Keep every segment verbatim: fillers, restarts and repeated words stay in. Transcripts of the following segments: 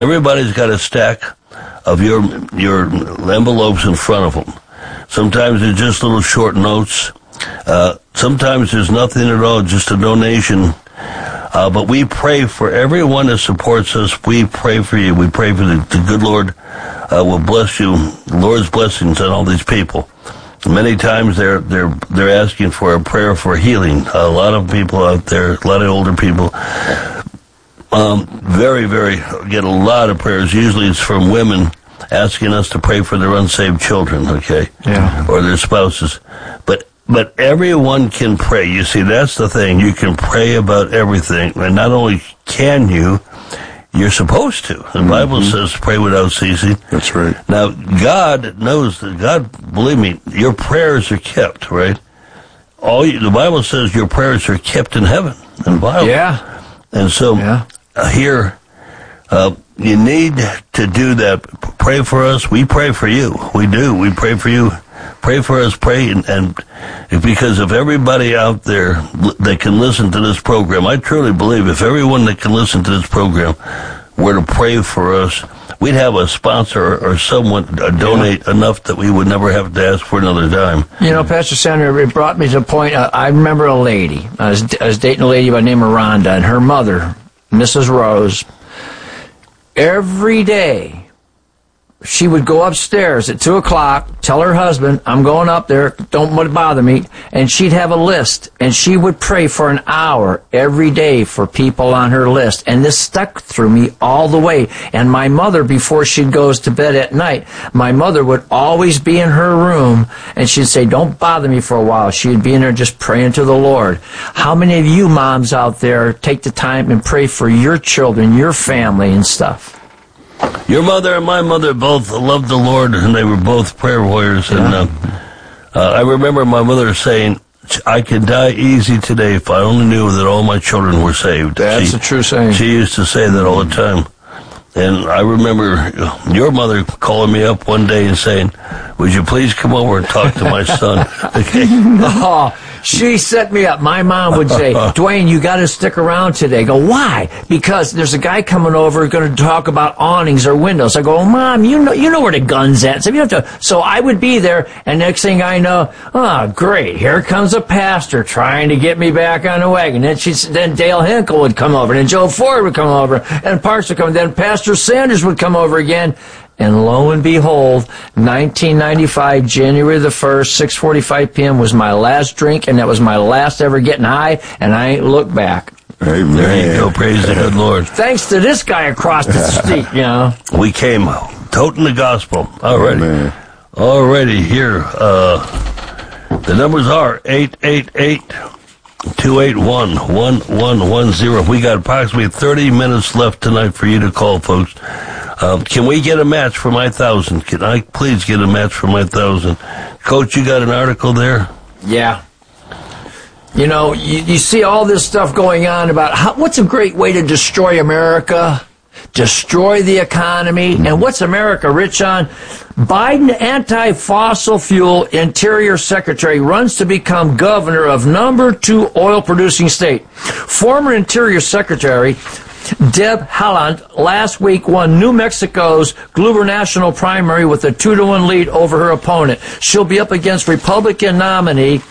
Everybody's got a stack of your your envelopes in front of them. Sometimes they're just little short notes. Uh, sometimes there's nothing at all, just a donation. Uh, but we pray for everyone that supports us. We pray for you. We pray for the, the good Lord uh, will bless you. The Lord's blessings on all these people. Many times they're they're they're asking for a prayer for healing. A lot of people out there, a lot of older people. Um, very, very, get a lot of prayers. Usually it's from women asking us to pray for their unsaved children, okay? Yeah. Or their spouses. But, but everyone can pray. You see, that's the thing. You can pray about everything. And not only can you, you're supposed to. The mm-hmm. Bible says pray without ceasing. That's right. Now, God knows that, God, believe me, your prayers are kept, right? All you, the Bible says your prayers are kept in heaven, in the Bible. Yeah. And so, yeah. Uh, here, uh, you need to do that. Pray for us. We pray for you. We do. We pray for you. Pray for us. Pray. And, and because if everybody out there that can listen to this program, I truly believe if everyone that can listen to this program were to pray for us, we'd have a sponsor or, or someone uh, donate yeah. enough that we would never have to ask for another dime. You know, Pastor Sander, it brought me to a point. Uh, I remember a lady. I was, I was dating a lady by the name of Rhonda, and her mother, Missus Rose, every day she would go upstairs at two o'clock, tell her husband, I'm going up there, don't bother me, and she'd have a list, and she would pray for an hour every day for people on her list, and this stuck through me all the way. And my mother, before she goes to bed at night, my mother would always be in her room, and she'd say, don't bother me for a while. She'd be in there just praying to the Lord. How many of you moms out there take the time and pray for your children, your family and stuff? Your mother and my mother both loved the Lord, and they were both prayer warriors. Yeah. And uh, uh, I remember my mother saying, I could die easy today if I only knew that all my children were saved. That's she, a true saying. She used to say that all the time. And I remember your mother calling me up one day and saying, would you please come over and talk to my son? Okay. Oh, she set me up. My mom would say, Dwayne, you got to stick around today. I go, why? Because there's a guy coming over going to talk about awnings or windows. I go, oh, Mom, you know you know where the gun's at. So, you have to, so I would be there, and next thing I know, oh, great, here comes a pastor trying to get me back on the wagon. Then, she, then Dale Hinkle would come over, and then Joe Ford would come over, and Parks would come, then Pastor Sanders would come over again. And lo and behold, nineteen ninety-five, January the first, six forty-five p.m. was my last drink, and that was my last ever getting high, and I ain't looked back. Amen. There you go. Praise the good Lord. Thanks to this guy across the street, you know. We came toting the gospel. Already. Amen. Already here. Uh, the numbers are eight eight eight, two eight one, one one one zero. We got approximately thirty minutes left tonight for you to call, folks. Uh, can we get a match for my thousand? Can I please get a match for my thousand? Coach, you got an article there? Yeah. You know, you, you see all this stuff going on about how, what's a great way to destroy America, destroy the economy, and what's America rich on? Biden, anti-fossil fuel Interior Secretary, runs to become governor of number two oil-producing state. Former Interior Secretary Deb Haaland last week won New Mexico's gubernatorial primary with a two to one lead over her opponent. She'll be up against Republican nominee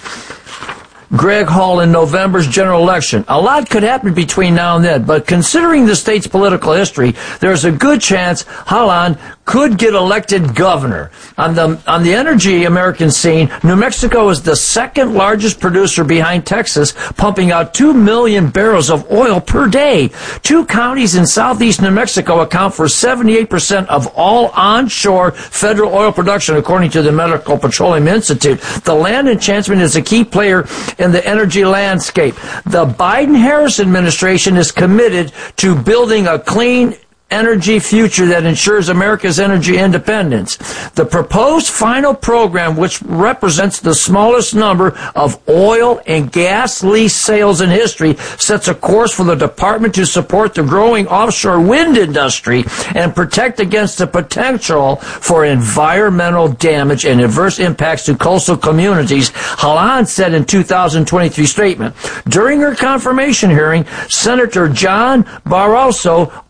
Greg Hall in November's general election. A lot could happen between now and then, but considering the state's political history, there's a good chance Haaland could get elected governor. On the on the energy American scene, New Mexico is the second largest producer behind Texas, pumping out two million barrels of oil per day. Two counties in southeast New Mexico account for seventy-eight percent of all onshore federal oil production, according to the Medical Petroleum Institute. The land enchantment is a key player in the energy landscape. The Biden-Harris administration is committed to building a clean energy future that ensures America's energy independence. The proposed final program, which represents the smallest number of oil and gas lease sales in history, sets a course for the department to support the growing offshore wind industry and protect against the potential for environmental damage and adverse impacts to coastal communities, Haaland said in two thousand twenty-three statement. During her confirmation hearing, Senator John Barrasso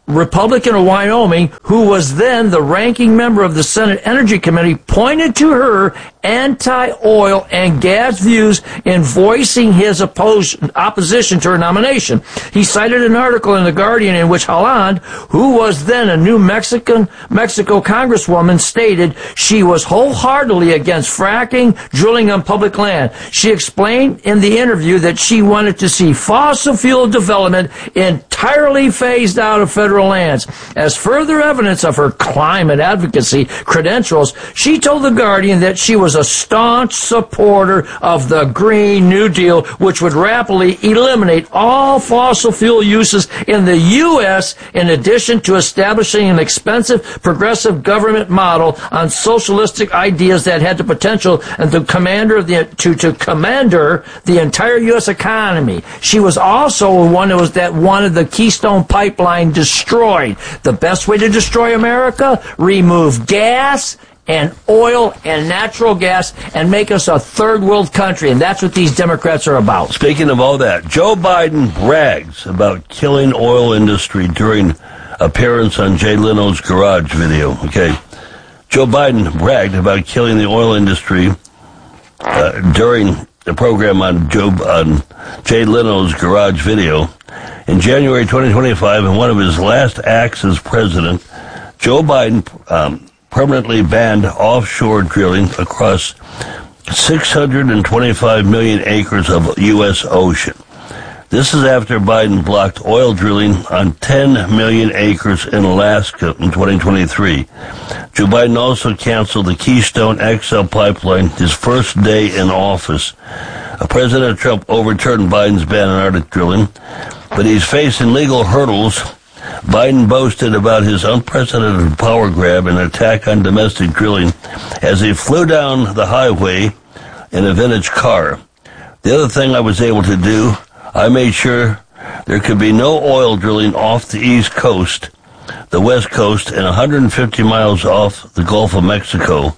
Republican of Wyoming, who was then the ranking member of the Senate Energy Committee, pointed to her anti-oil and gas views in voicing his oppos- opposition to her nomination. He cited an article in The Guardian in which Haaland, who was then a New Mexican Mexico congresswoman, stated she was wholeheartedly against fracking, drilling on public land. She explained in the interview that she wanted to see fossil fuel development entirely phased out of federal lands. As further evidence of her climate advocacy credentials, she told The Guardian that she was a staunch supporter of the Green New Deal, which would rapidly eliminate all fossil fuel uses in the U S in addition to establishing an expensive progressive government model on socialistic ideas that had the potential and the commander of the to to commander the entire U S economy. She was also one that was that wanted the Keystone Pipeline destroyed. The best way to destroy America: remove gas and oil and natural gas and make us a third world country. And that's what these Democrats are about. Speaking of all that, Joe Biden brags about killing oil industry during appearance on Jay Leno's Garage video. Okay. Joe Biden bragged about killing the oil industry uh, during the program on Joe on Jay Leno's Garage video. In January twenty twenty-five, in one of his last acts as president, Joe Biden um, permanently banned offshore drilling across six hundred twenty-five million acres of U S ocean. This is after Biden blocked oil drilling on ten million acres in Alaska in twenty twenty-three. Joe Biden also canceled the Keystone X L pipeline his first day in office. Uh, President Trump overturned Biden's ban on Arctic drilling, but he's facing legal hurdles. Biden boasted about his unprecedented power grab and attack on domestic drilling as he flew down the highway in a vintage car. The other thing I was able to do, I made sure there could be no oil drilling off the East Coast, the West Coast, and one hundred fifty miles off the Gulf of Mexico.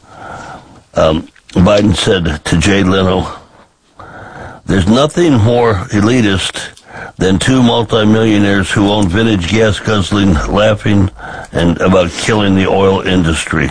Um, Biden said to Jay Leno, "There's nothing more elitist than two multimillionaires who own vintage gas guzzling, laughing and about killing the oil industry."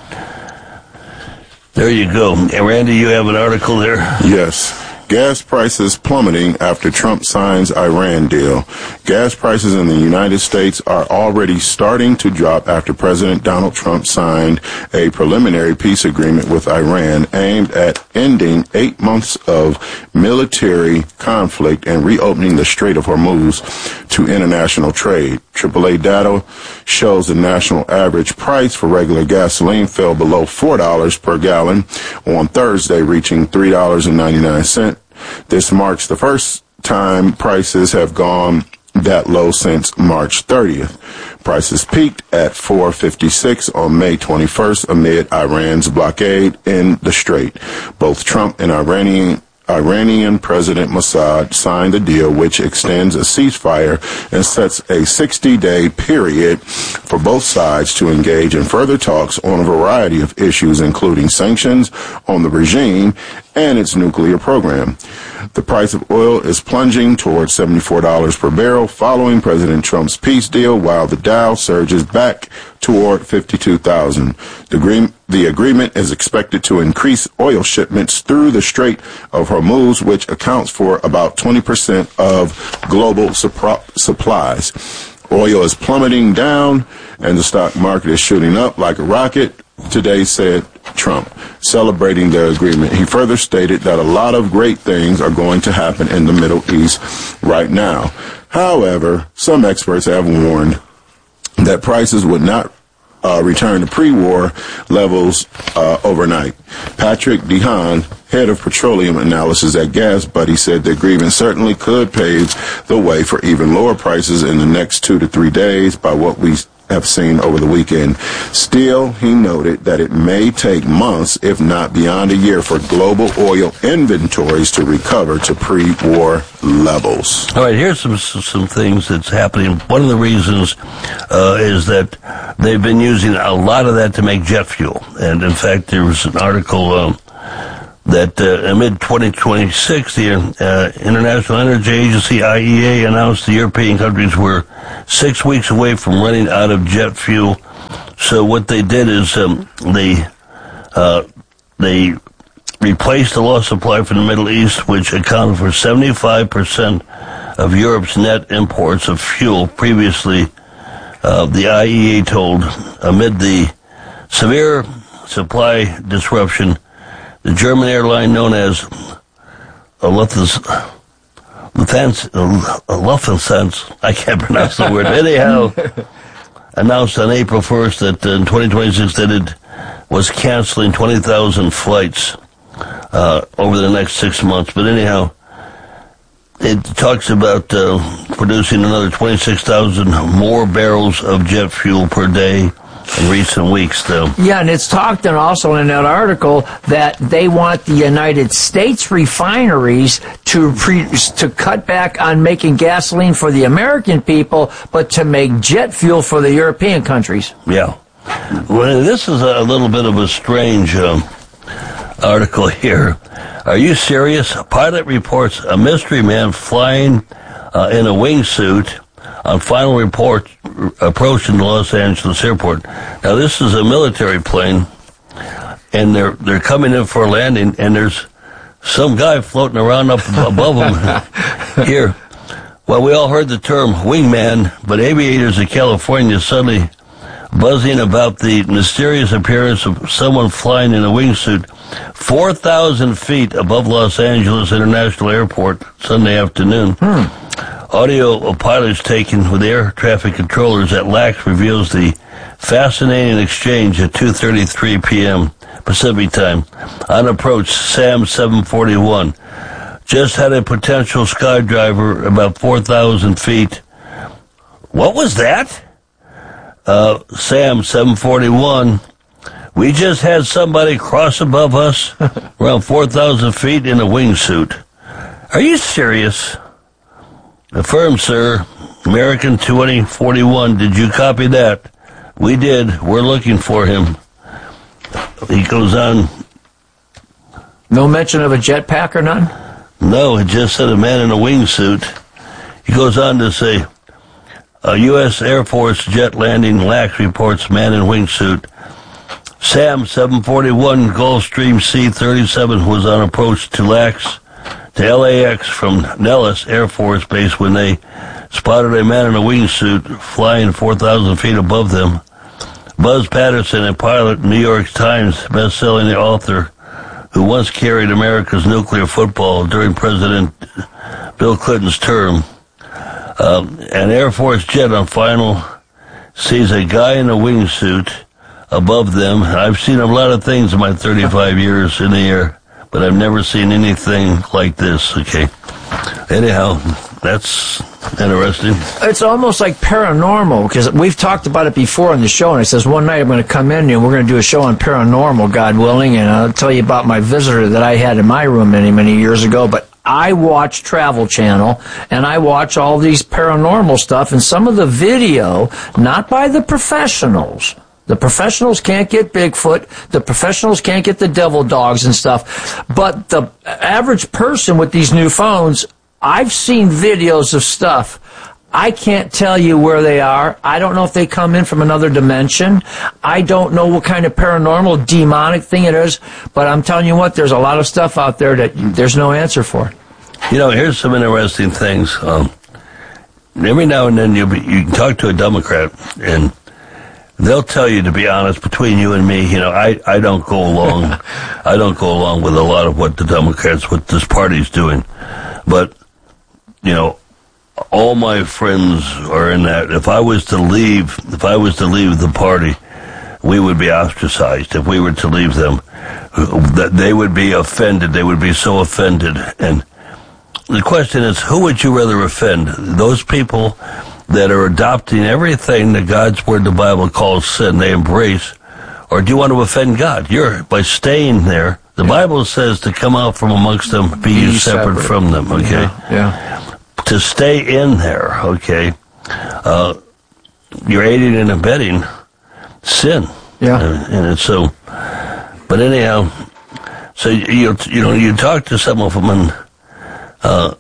There you go. Hey, Randy, you have an article there? Yes. Gas prices plummeting after Trump signs Iran deal. Gas prices in the United States are already starting to drop after President Donald Trump signed a preliminary peace agreement with Iran aimed at ending eight months of military conflict and reopening the Strait of Hormuz to international trade. triple A data shows the national average price for regular gasoline fell below four dollars per gallon on Thursday, reaching three dollars and ninety-nine cents. This marks the first time prices have gone that low since March thirtieth. Prices peaked at four dollars and fifty-six cents on May twenty-first amid Iran's blockade in the Strait. Both Trump and Iranian Iranian President Mossad signed the deal, which extends a ceasefire and sets a sixty-day period for both sides to engage in further talks on a variety of issues, including sanctions on the regime and its nuclear program. The price of oil is plunging towards seventy-four dollars per barrel following President Trump's peace deal, while the Dow surges back toward fifty-two thousand. The, agree- the agreement is expected to increase oil shipments through the Strait of Hormuz, which accounts for about twenty percent of global supro- supplies. Oil is plummeting down, and the stock market is shooting up like a rocket today, said Trump, celebrating their agreement. He further stated that a lot of great things are going to happen in the Middle East right now. However, some experts have warned that prices would not uh, return to pre-war levels uh, overnight. Patrick DeHaan, head of petroleum analysis at Gas Buddy, said the agreement certainly could pave the way for even lower prices in the next two to three days by what we have seen over the weekend. Still, he noted that it may take months, if not beyond a year, for global oil inventories to recover to pre-war levels. All right, here's some some things that's happening. One of the reasons uh, is that they've been using a lot of that to make jet fuel. And in fact, there was an article um, that uh, amid twenty twenty-six, the uh, International Energy Agency, I E A, announced the European countries were six weeks away from running out of jet fuel. So what they did is um, they uh, they replaced the lost supply from the Middle East, which accounted for seventy-five percent of Europe's net imports of fuel. Previously, uh, the I E A told, amid the severe supply disruption, the German airline known as Lufthansa, Lufthansa, I can't pronounce the word, anyhow, announced on April first that in twenty twenty-six that it was canceling twenty thousand flights uh, over the next six months. But anyhow, it talks about uh, producing another twenty-six thousand more barrels of jet fuel per day in recent weeks, though. Yeah, and it's talked and also in that article that they want the United States refineries to pre- to cut back on making gasoline for the American people, but to make jet fuel for the European countries. Yeah. Well, this is a little bit of a strange um, article here. Are you serious? A pilot reports a mystery man flying uh, in a wingsuit on final report approaching the Los Angeles airport. Now, this is a military plane, and they're they're coming in for a landing, and there's some guy floating around up above them here. Well, we all heard the term wingman, but aviators in California suddenly buzzing about the mysterious appearance of someone flying in a wingsuit four thousand feet above Los Angeles International Airport Sunday afternoon. Hmm. Audio of pilots taken with air traffic controllers at L A X reveals the fascinating exchange at two thirty-three p.m. Pacific time. On approach, Sam seven forty-one just had a potential skydiver about four thousand feet. What was that? Uh, Sam seven forty-one, we just had somebody cross above us around four thousand feet in a wingsuit. Are you serious? Affirm, sir. American twenty forty-one, did you copy that? We did. We're looking for him. He goes on. No mention of a jetpack or none? No, it just said a man in a wingsuit. He goes on to say, a U S Air Force jet landing, L A X reports man in wingsuit. Sam seven forty-one Gulfstream C thirty-seven was on approach to L A X, to L A X from Nellis Air Force Base when they spotted a man in a wingsuit flying four thousand feet above them. Buzz Patterson, a pilot, New York Times best-selling author, who once carried America's nuclear football during President Bill Clinton's term. Um, an Air Force jet on final sees a guy in a wingsuit above them. I've seen a lot of things in my thirty-five years in the air, but I've never seen anything like this, okay? Anyhow, that's interesting. It's almost like paranormal, because we've talked about it before on the show, and it says one night I'm going to come in and we're going to do a show on paranormal, God willing, and I'll tell you about my visitor that I had in my room many, many years ago, but I watch Travel Channel, and I watch all these paranormal stuff, and some of the video, not by the professionals. The professionals can't get Bigfoot. The professionals can't get the devil dogs and stuff. But the average person with these new phones, I've seen videos of stuff. I can't tell you where they are. I don't know if they come in from another dimension. I don't know what kind of paranormal, demonic thing it is. But I'm telling you what, there's a lot of stuff out there that there's no answer for. You know, here's some interesting things. Um, every now and then you'll be, you can talk to a Democrat, and they'll tell you, to be honest, between you and me, you know, I, I don't go along, I don't go along with a lot of what the Democrats, what this party's doing. But, you know, all my friends are in that. If I was to leave, if I was to leave the party, we would be ostracized. If we were to leave them, that they would be offended. They would be so offended. And the question is, who would you rather offend? Those people that are adopting everything that God's Word, the Bible, calls sin, they embrace, or do you want to offend God? You're, by staying there, the yeah. Bible says to come out from amongst them, be, be you separate, separate from them, okay? Yeah. yeah. To stay in there, okay, uh, you're aiding and abetting sin. Yeah. And, and it's so, but anyhow, So you you know you talk to some of them and uh,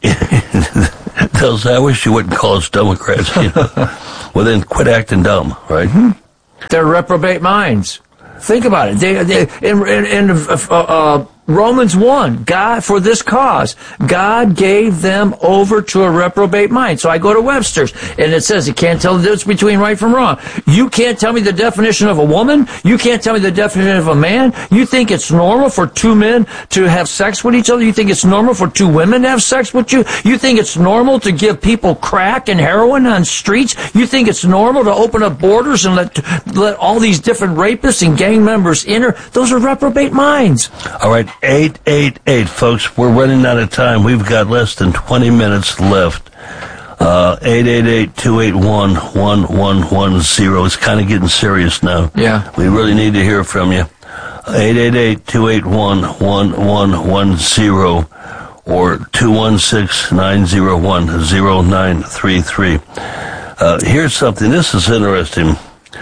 they'll say, "I wish you wouldn't call us Democrats." You know? Well, then quit acting dumb, right? Mm-hmm. They're reprobate minds. Think about it. They, they in, in, in uh, uh, Romans one, God, for this cause, God gave them over to a reprobate mind. So I go to Webster's, and it says you can't tell the difference between right from wrong. You can't tell me the definition of a woman. You can't tell me the definition of a man. You think it's normal for two men to have sex with each other? You think it's normal for two women to have sex with you? You think it's normal to give people crack and heroin on streets? You think it's normal to open up borders and let let all these different rapists and gang members enter? Those are reprobate minds. All right. eight eight eight, folks. We're running out of time. We've got less than twenty minutes left. Uh, eight eight eight, two eight one, one one one zero. It's kind of getting serious now. Yeah. We really need to hear from you. eight eight eight, two eight one, one one one zero or two one six, nine zero one, zero nine three three. Uh, here's something. This is interesting.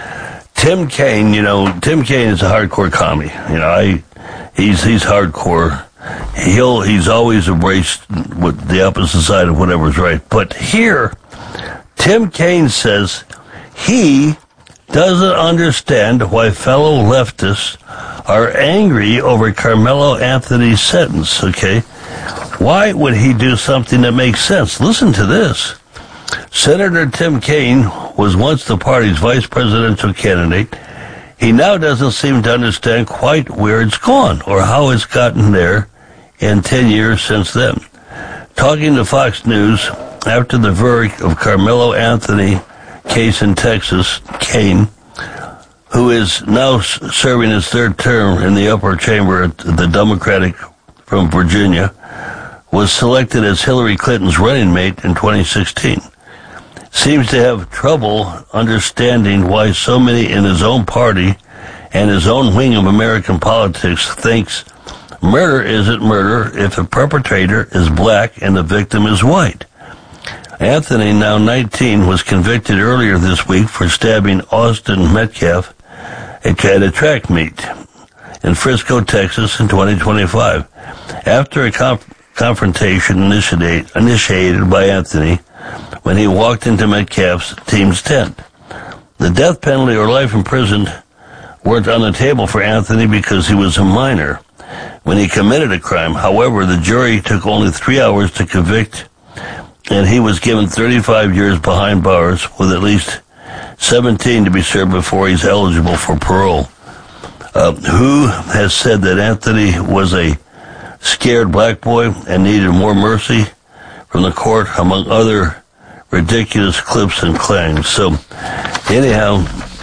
Tim Kaine, you know, Tim Kaine is a hardcore commie. You know, I... He's he's hardcore. He'll he's always embraced with the opposite side of whatever's right. But here, Tim Kaine says he doesn't understand why fellow leftists are angry over Carmelo Anthony's sentence. Okay, why would he do something that makes sense? Listen to this. Senator Tim Kaine was once the party's vice presidential candidate. He now doesn't seem to understand quite where it's gone or how it's gotten there in ten years since then. Talking to Fox News after the verdict of Carmelo Anthony case in Texas, Kaine, who is now serving his third term in the upper chamber at the Democratic from Virginia, was selected as Hillary Clinton's running mate in twenty sixteen. Seems to have trouble understanding why so many in his own party and his own wing of American politics thinks murder isn't murder if the perpetrator is black and the victim is white. Anthony, now nineteen, was convicted earlier this week for stabbing Austin Metcalf at a track meet in Frisco, Texas in twenty twenty-five. After a conf- confrontation initiate, initiated by Anthony, when he walked into Metcalf's team's tent. The death penalty or life in prison weren't on the table for Anthony because he was a minor when he committed a crime. However, the jury took only three hours to convict, and he was given thirty-five years behind bars with at least seventeen to be served before he's eligible for parole. Uh, who has said that Anthony was a scared black boy and needed more mercy from the court, among other ridiculous clips and claims. So, anyhow,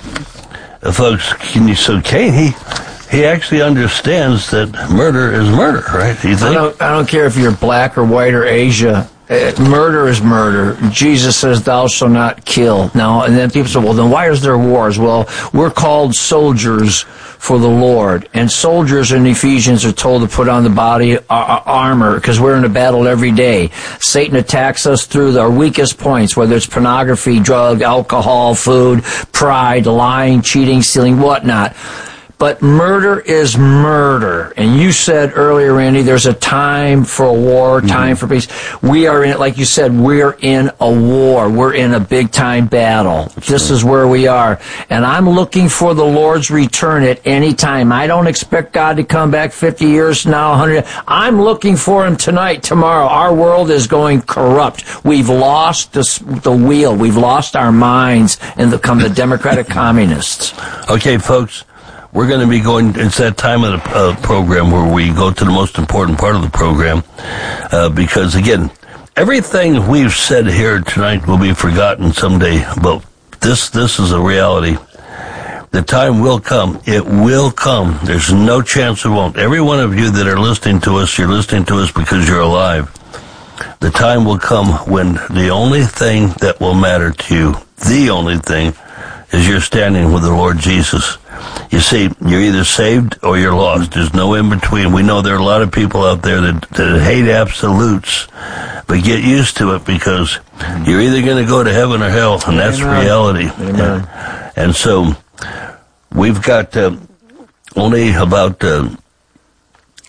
uh, folks, can you, so Kaine, he, he actually understands that murder is murder, right? You think? I don't, I don't care if you're black or white or Asia. Uh, murder is murder. Jesus says, thou shalt not kill. Now, and then people say, well, then why is there wars? Well, we're called soldiers for the Lord. And soldiers in Ephesians are told to put on the body uh, armor because we're in a battle every day. Satan attacks us through our weakest points, whether it's pornography, drug, alcohol, food, pride, lying, cheating, stealing, whatnot. But murder is murder. And you said earlier, Randy, there's a time for a war, time mm-hmm. for peace. We are in, like you said, we're in a war. We're in a big-time battle. That's this right. is where we are. And I'm looking for the Lord's return at any time. I don't expect God to come back fifty years from now, one hundred. I'm looking for him tonight, tomorrow. Our world is going corrupt. We've lost the, the wheel. We've lost our minds and become the Democratic communists. Okay, folks. We're going to be going, it's that time of the uh, program where we go to the most important part of the program, uh, because, again, everything we've said here tonight will be forgotten someday, but this this is a reality. The time will come. It will come. There's no chance it won't. Every one of you that are listening to us, you're listening to us because you're alive. The time will come when the only thing that will matter to you, the only thing, is you're standing with the Lord Jesus. You see, you're either saved or you're lost. There's no in between. We know there are a lot of people out there that, that hate absolutes, but get used to it because you're either going to go to heaven or hell, and that's Amen. reality. Amen. And, and so we've got uh, only about uh,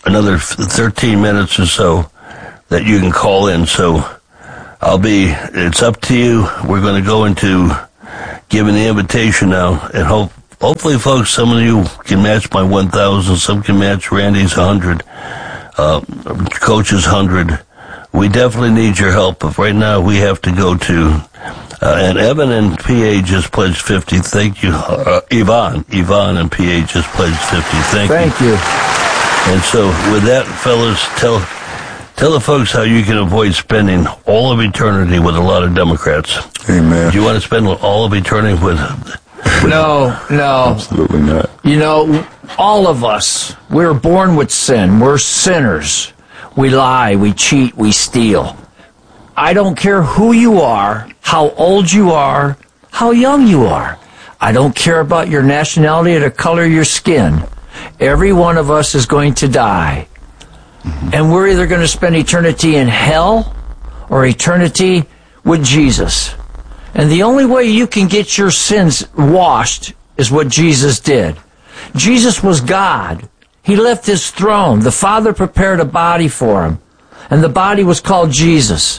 another thirteen minutes or so that you can call in. So I'll be, it's up to you. We're going to go into giving the invitation now, and hope, hopefully, folks, some of you can match my one thousand, some can match Randy's one hundred, uh, Coach's one hundred. We definitely need your help, but right now we have to go to, uh, and Evan and P A just pledged fifty. Thank you. Uh, Yvonne, Yvonne and P A just pledged fifty. Thank, Thank you. you. And so with that, fellas, tell tell the folks how you can avoid spending all of eternity with a lot of Democrats. Amen. Do you want to spend all of eternity with... No, no. Absolutely not. You know, all of us, we're born with sin. We're sinners. We lie, we cheat, we steal. I don't care who you are, how old you are, how young you are. I don't care about your nationality or the color of your skin. Every one of us is going to die. Mm-hmm. And we're either going to spend eternity in hell or eternity with Jesus. And the only way you can get your sins washed is what Jesus did. Jesus was God. He left his throne. The Father prepared a body for him. And the body was called Jesus.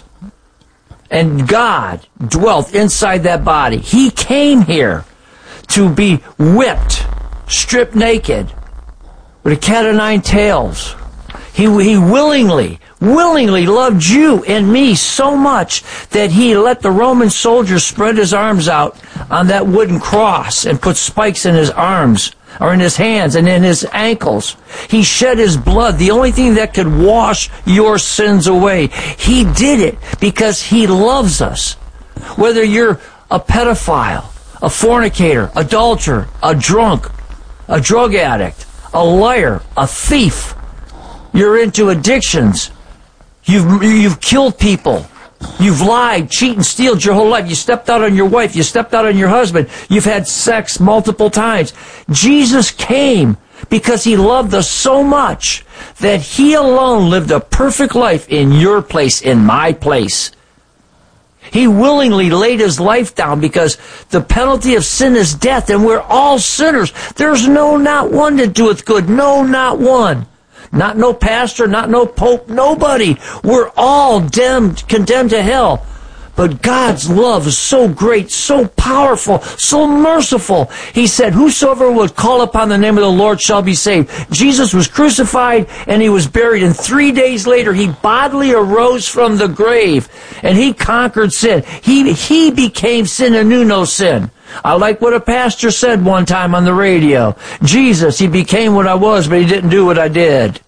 And God dwelt inside that body. He came here to be whipped, stripped naked, with a cat o' nine tails. He, he willingly, willingly loved you and me so much that he let the Roman soldier spread his arms out on that wooden cross and put spikes in his arms, or in his hands and in his ankles. He shed his blood, the only thing that could wash your sins away. He did it because he loves us. Whether you're a pedophile, a fornicator, adulterer, a drunk, a drug addict, a liar, a thief, you're into addictions, you've, you've killed people, you've lied, cheated, and stealed your whole life. You stepped out on your wife. You stepped out on your husband. You've had sex multiple times. Jesus came because he loved us so much that he alone lived a perfect life in your place, in my place. He willingly laid his life down because the penalty of sin is death, and we're all sinners. There's no not one that doeth good. No, not one. Not no pastor, not no pope, nobody. We're all damned, condemned to hell. But God's love is so great, so powerful, so merciful. He said, whosoever would call upon the name of the Lord shall be saved. Jesus was crucified and he was buried. And three days later, he bodily arose from the grave and he conquered sin. He, he became sin and knew no sin. I like what a pastor said one time on the radio. Jesus, he became what I was, but he didn't do what I did.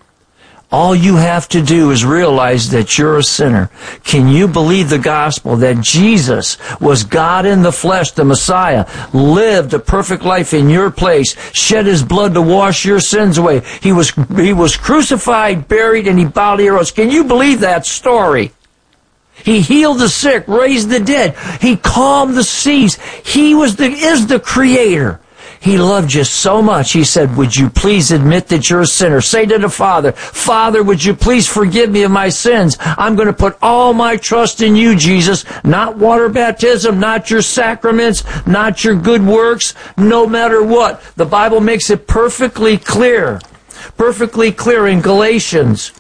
All you have to do is realize that you're a sinner. Can you believe the gospel that Jesus was God in the flesh, the Messiah, lived a perfect life in your place, shed his blood to wash your sins away. He was, he was crucified, buried, and he bodily arose. Can you believe that story? He healed the sick, raised the dead. He calmed the seas. He was the, is the creator. He loved you so much, he said, would you please admit that you're a sinner? Say to the Father, Father, would you please forgive me of my sins? I'm going to put all my trust in you, Jesus. Not water baptism, not your sacraments, not your good works, no matter what. The Bible makes it perfectly clear, perfectly clear in Galatians.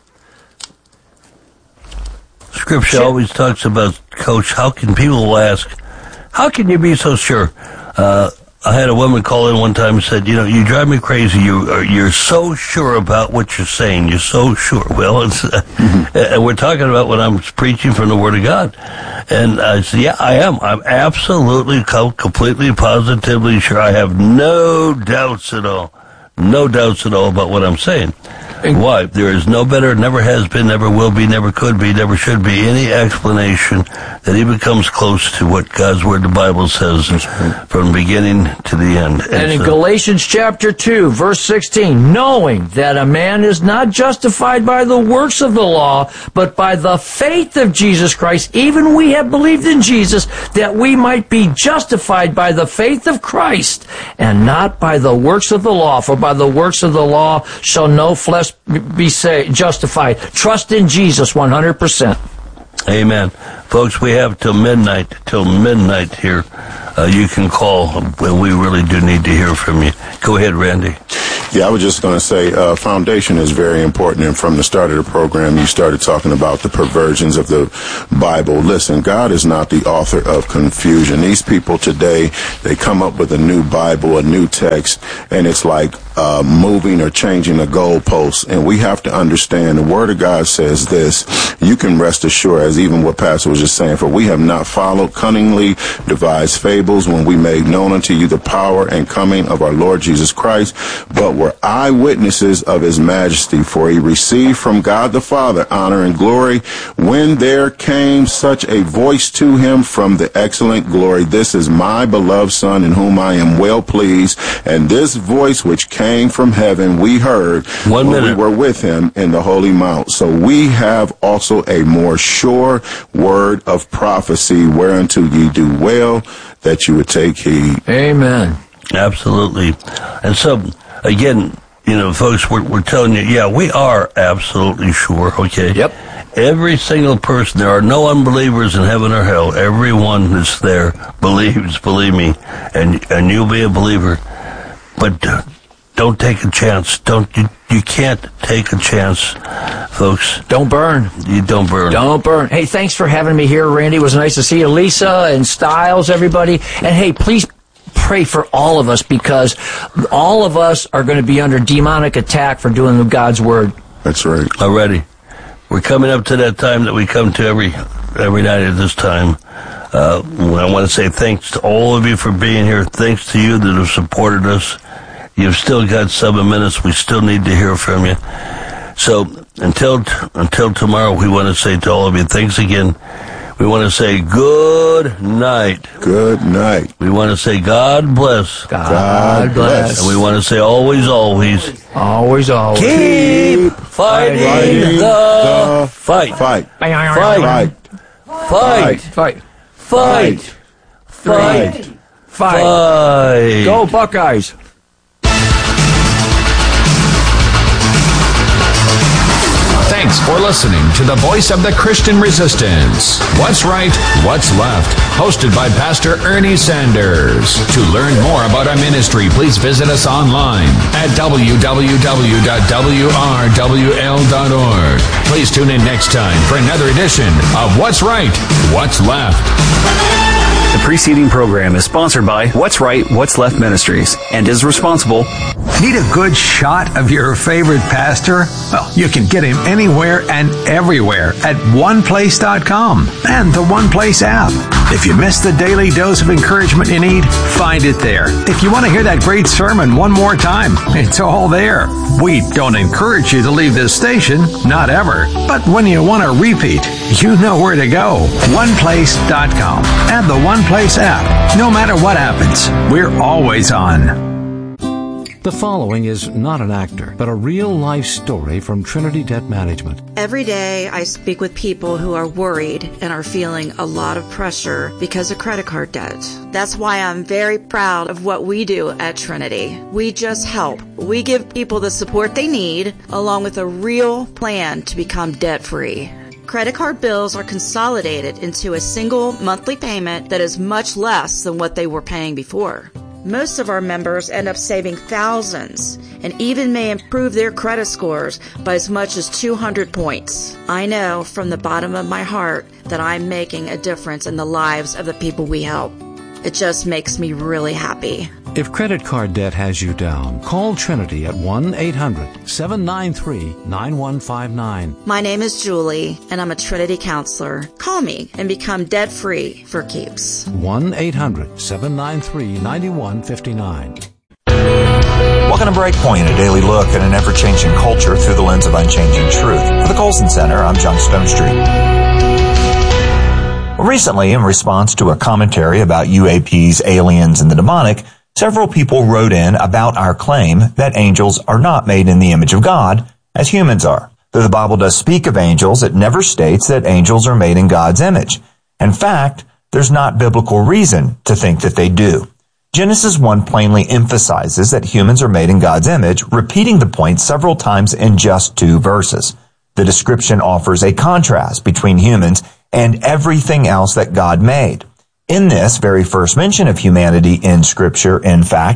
Scripture always talks about, Coach, how can people ask, how can you be so sure? Uh, I had a woman call in one time and said, you know, you drive me crazy. You are, you're so sure about what you're saying. You're so sure. Well, it's, uh, mm-hmm. and we're talking about when I'm preaching from the Word of God. And I said, yeah, I am. I'm absolutely, completely, positively sure. I have no doubts at all. No doubts at all about what I'm saying. Why? There is no better, never has been, never will be, never could be, never should be any explanation that even comes close to what God's Word, the Bible says, from the beginning to the end. And, and in so, Galatians chapter two, verse sixteen, knowing that a man is not justified by the works of the law, but by the faith of Jesus Christ, even we have believed in Jesus, that we might be justified by the faith of Christ, and not by the works of the law. For by the works of the law shall no flesh be saved, justified. Trust in Jesus one hundred percent. Amen. Folks, we have till midnight, till midnight here. Uh, you can call. We really do need to hear from you. Go ahead, Randy. Yeah, I was just going to say uh, foundation is very important. And from the start of the program, you started talking about the perversions of the Bible. Listen, God is not the author of confusion. These people today, they come up with a new Bible, a new text, and it's like uh, moving or changing the goalposts. And we have to understand the Word of God says this. You can rest assured, as even what Pastor was just saying, for we have not followed cunningly devised fables when we made known unto you the power and coming of our Lord Jesus Christ, but were eyewitnesses of his majesty, for he received from God the Father honor and glory when there came such a voice to him from the excellent glory, this is my beloved Son in whom I am well pleased. And this voice which came from heaven we heard One when minute. we were with him in the holy mount. So we have also a more sure word of prophecy, whereunto ye do well that you would take heed. Amen. Absolutely. And so, again, you know, folks, we're, we're telling you, yeah, we are absolutely sure, okay? Yep. Every single person, there are no unbelievers in heaven or hell. Everyone that's there believes, believe me, and and you'll be a believer. But uh, don't take a chance. Don't you, you can't take a chance, folks. Don't burn. You don't burn. Don't burn. Hey, thanks for having me here, Randy. It was nice to see you. Lisa and Styles, everybody. And hey, please pray for all of us, because all of us are going to be under demonic attack for doing God's word. That's right. Already. We're coming up to that time that we come to every every night at this time. Uh, I want to say thanks to all of you for being here. Thanks to you that have supported us. You've still got seven minutes. We still need to hear from you. So until until tomorrow, we want to say to all of you, thanks again. We want to say good night. Good night. We want to say God bless. God, God bless. bless. And we want to say always, always. Always, always. Keep fighting, Fighting the, the fight. Fight. Fight. Fight. Fight. Fight. Fight. Fight. Fight. Fight. Go Buckeyes. Thanks for listening to the Voice of the Christian Resistance. What's Right, What's Left? Hosted by Pastor Ernie Sanders. To learn more about our ministry, please visit us online at w w w dot w r w l dot org. Please tune in next time for another edition of What's Right, What's Left. The preceding program is sponsored by What's Right, What's Left Ministries and is responsible. Need a good shot of your favorite pastor? Well, you can get him anywhere and everywhere at one place dot com and the One Place app. If you missed the daily dose of encouragement you need, find it there. If you want to hear that great sermon one more time, it's all there. We don't encourage you to leave this station, not ever. But when you want to repeat, you know where to go. one place dot com and the One Place app. No matter what happens, we're always on. The following is not an actor, but a real-life story from Trinity Debt Management. Every day I speak with people who are worried and are feeling a lot of pressure because of credit card debt. That's why I'm very proud of what we do at Trinity. We just help. We give people the support they need, along with a real plan to become debt-free. Credit card bills are consolidated into a single monthly payment that is much less than what they were paying before. Most of our members end up saving thousands and even may improve their credit scores by as much as two hundred points. I know from the bottom of my heart that I'm making a difference in the lives of the people we help. It just makes me really happy. If credit card debt has you down, call Trinity at one eight hundred seven nine three nine one five nine. My name is Julie, and I'm a Trinity counselor. Call me and become debt-free for keeps. one eight hundred seven nine three nine one five nine. Welcome to Breakpoint, a daily look at an ever-changing culture through the lens of unchanging truth. For the Colson Center, I'm John Stonestreet. Recently, in response to a commentary about U A Ps, aliens, and the demonic, several people wrote in about our claim that angels are not made in the image of God, as humans are. Though the Bible does speak of angels, it never states that angels are made in God's image. In fact, there's not biblical reason to think that they do. Genesis one plainly emphasizes that humans are made in God's image, repeating the point several times in just two verses. The description offers a contrast between humans and everything else that God made. In this very first mention of humanity in Scripture, in fact,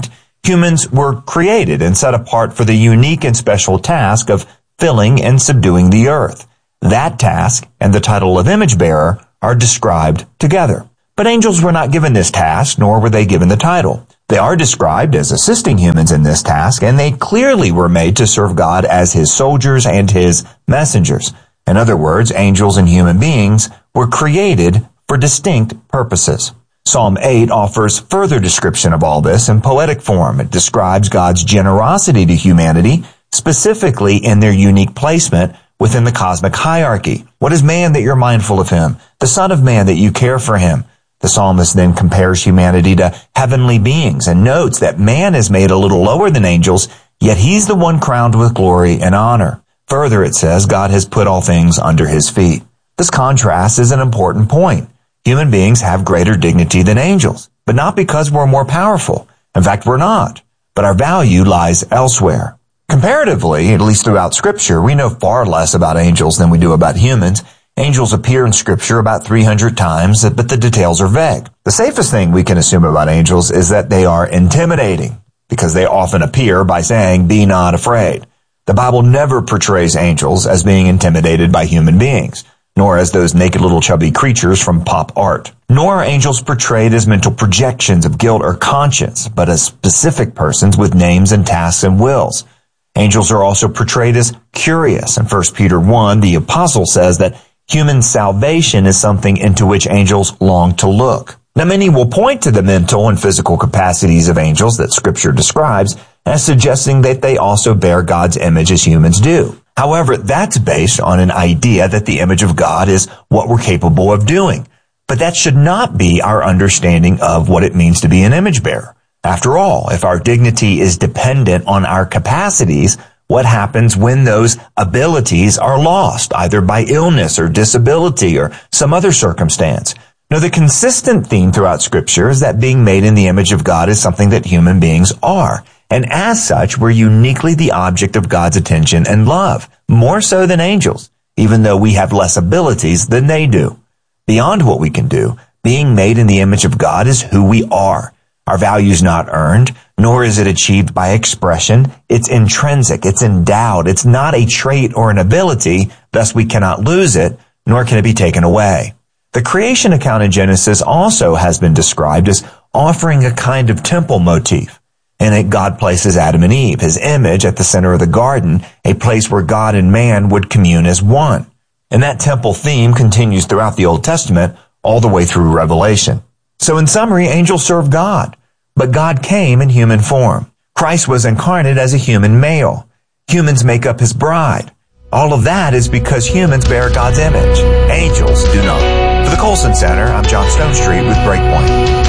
Humans were created and set apart for the unique and special task of filling and subduing the earth. That task and the title of image bearer are described together. But angels were not given this task, nor were they given the title. They are described as assisting humans in this task, and they clearly were made to serve God as his soldiers and his messengers. In other words, angels and human beings were created for distinct purposes. Psalm eight offers further description of all this in poetic form. It describes God's generosity to humanity, specifically in their unique placement within the cosmic hierarchy. What is man that you're mindful of him? The Son of Man that you care for him? The psalmist then compares humanity to heavenly beings and notes that man is made a little lower than angels, yet he's the one crowned with glory and honor. Further, it says God has put all things under his feet. This contrast is an important point. Human beings have greater dignity than angels, but not because we're more powerful. In fact, we're not. But our value lies elsewhere. Comparatively, at least throughout Scripture, we know far less about angels than we do about humans. Angels appear in Scripture about three hundred times, but the details are vague. The safest thing we can assume about angels is that they are intimidating, because they often appear by saying, "Be not afraid." The Bible never portrays angels as being intimidated by human beings, nor as those naked little chubby creatures from pop art. Nor are angels portrayed as mental projections of guilt or conscience, but as specific persons with names and tasks and wills. Angels are also portrayed as curious. In First Peter one, the apostle says that human salvation is something into which angels long to look. Now, many will point to the mental and physical capacities of angels that Scripture describes as suggesting that they also bear God's image as humans do. However, that's based on an idea that the image of God is what we're capable of doing. But that should not be our understanding of what it means to be an image bearer. After all, if our dignity is dependent on our capacities, what happens when those abilities are lost, either by illness or disability or some other circumstance? Now, the consistent theme throughout Scripture is that being made in the image of God is something that human beings are. And as such, we're uniquely the object of God's attention and love, more so than angels, even though we have less abilities than they do. Beyond what we can do, being made in the image of God is who we are. Our value is not earned, nor is it achieved by expression. It's intrinsic. It's endowed. It's not a trait or an ability, thus we cannot lose it, nor can it be taken away. The creation account in Genesis also has been described as offering a kind of temple motif. In it, God places Adam and Eve, his image, at the center of the garden, a place where God and man would commune as one. And that temple theme continues throughout the Old Testament, all the way through Revelation. So in summary, angels serve God, but God came in human form. Christ was incarnate as a human male. Humans make up his bride. All of that is because humans bear God's image. Angels do not. For the Colson Center, I'm John Stonestreet with Breakpoint.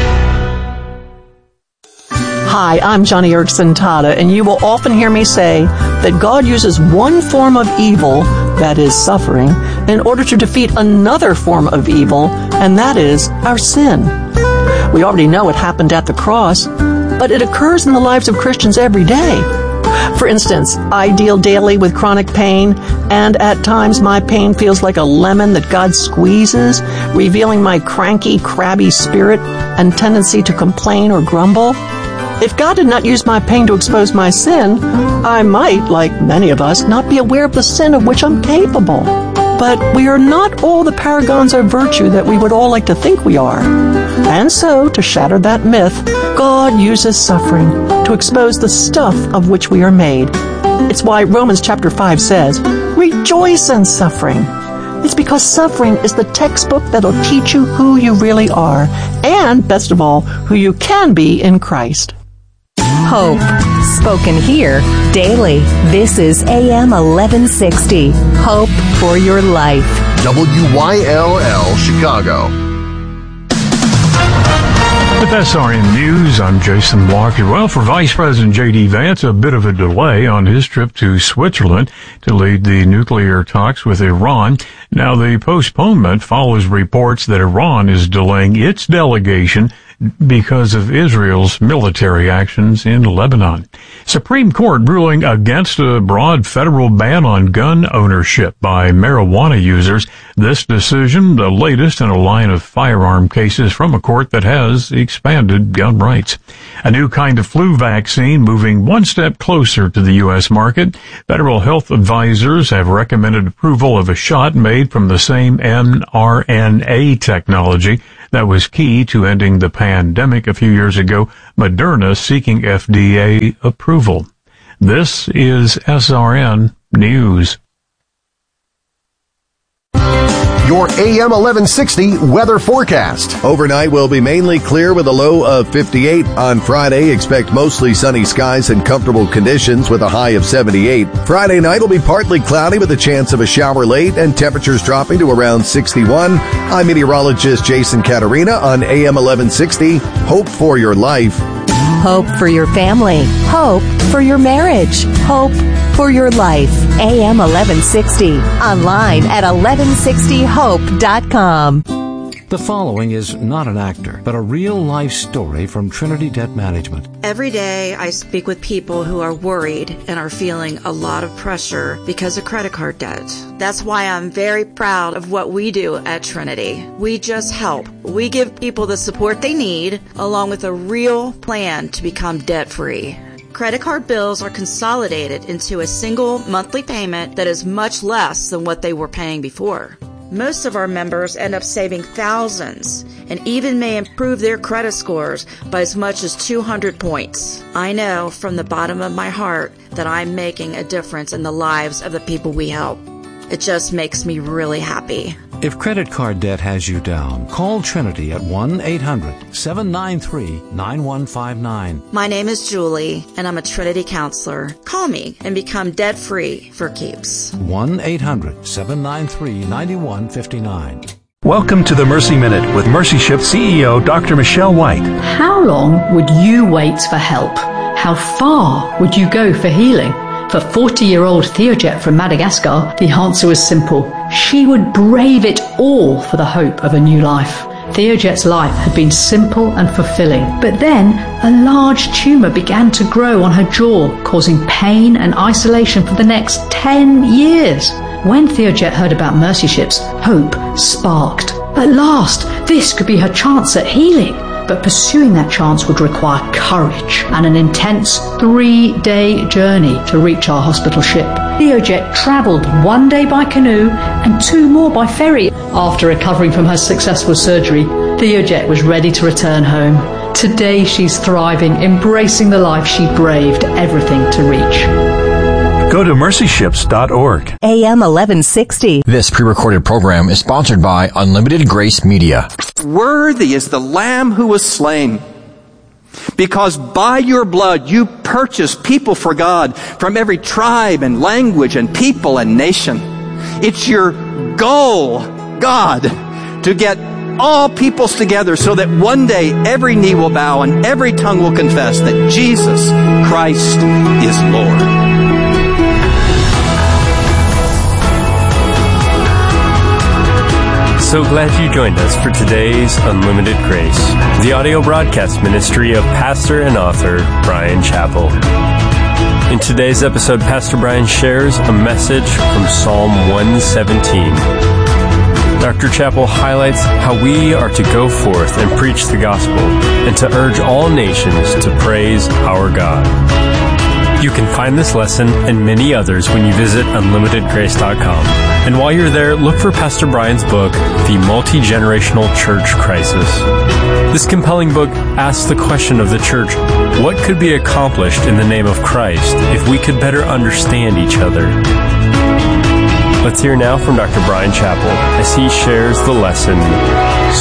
Hi, I'm Johnny Erickson Tada, and you will often hear me say that God uses one form of evil, that is suffering, in order to defeat another form of evil, and that is our sin. We already know it happened at the cross, but it occurs in the lives of Christians every day. For instance, I deal daily with chronic pain, and at times my pain feels like a lemon that God squeezes, revealing my cranky, crabby spirit and tendency to complain or grumble. If God did not use my pain to expose my sin, I might, like many of us, not be aware of the sin of which I'm capable. But we are not all the paragons of virtue that we would all like to think we are. And so, to shatter that myth, God uses suffering to expose the stuff of which we are made. It's why Romans chapter five says, "Rejoice in suffering." It's because suffering is the textbook that'll teach you who you really are, and, best of all, who you can be in Christ. Hope, spoken here daily. This is A M eleven sixty. Hope for your life. W Y L L Chicago. With S R N News, I'm Jason Walker. Well, for Vice President J D. Vance, a bit of a delay on his trip to Switzerland to lead the nuclear talks with Iran. Now, the postponement follows reports that Iran is delaying its delegation because of Israel's military actions in Lebanon. Supreme Court ruling against a broad federal ban on gun ownership by marijuana users. This decision, the latest in a line of firearm cases from a court that has expanded gun rights. A new kind of flu vaccine moving one step closer to the U S market. Federal health advisors have recommended approval of a shot made from the same mRNA technology that was key to ending the pandemic a few years ago. Moderna seeking F D A approval. This is S R N News. Your A M eleven sixty weather forecast. Overnight will be mainly clear with a low of fifty-eight. On Friday, expect mostly sunny skies and comfortable conditions with a high of seventy-eight. Friday night will be partly cloudy with a chance of a shower late and temperatures dropping to around sixty-one. I'm meteorologist Jason Caterina on A M eleven sixty. Hope for your life. Hope for your family. Hope for your marriage. Hope for your life. A M eleven sixty. Online at eleven sixty hope dot com. The following is not an actor, but a real-life story from Trinity Debt Management. Every day I speak with people who are worried and are feeling a lot of pressure because of credit card debt. That's why I'm very proud of what we do at Trinity. We just help. We give people the support they need, along with a real plan to become debt-free. Credit card bills are consolidated into a single monthly payment that is much less than what they were paying before. Most of our members end up saving thousands and even may improve their credit scores by as much as two hundred points. I know from the bottom of my heart that I'm making a difference in the lives of the people we help. It just makes me really happy. If credit card debt has you down, call Trinity at one eight hundred seven nine three nine one five nine. My name is Julie, and I'm a Trinity counselor. Call me and become debt-free for keeps. one eight hundred seven nine three nine one five nine. Welcome to the Mercy Minute with Mercy Ship C E O Doctor Michelle White. How long would you wait for help? How far would you go for healing? For forty-year-old Theojet from Madagascar, the answer was simple. She would brave it all for the hope of a new life. Theojet's life had been simple and fulfilling, but then a large tumour began to grow on her jaw, causing pain and isolation for the next ten years. When Theojet heard about Mercy Ships, hope sparked. At last, this could be her chance at healing. But pursuing that chance would require courage and an intense three-day journey to reach our hospital ship. Theojet travelled one day by canoe and two more by ferry. After recovering from her successful surgery, Theojet was ready to return home. Today she's thriving, embracing the life she braved everything to reach. Go to mercy ships dot org. A M eleven sixty. This pre-recorded program is sponsored by Unlimited Grace Media. Worthy is the Lamb who was slain, because by your blood you purchased people for God from every tribe and language and people and nation. It's your goal, God, to get all peoples together so that one day every knee will bow and every tongue will confess that Jesus Christ is Lord. So glad you joined us for today's Unlimited Grace, the audio broadcast ministry of pastor and author Bryan Chapell. In today's episode, Pastor Bryan shares a message from Psalm one seventeen. Doctor Chapell highlights how we are to go forth and preach the gospel and to urge all nations to praise our God. You can find this lesson and many others when you visit unlimited grace dot com. And while you're there, look for Pastor Bryan's book, The Multi-Generational Church Crisis. This compelling book asks the question of the church, what could be accomplished in the name of Christ if we could better understand each other? Let's hear now from Doctor Bryan Chapell as he shares the lesson,